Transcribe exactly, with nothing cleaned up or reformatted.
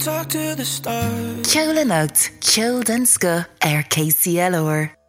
Ceolannacht, ceol den sco ar K C L R.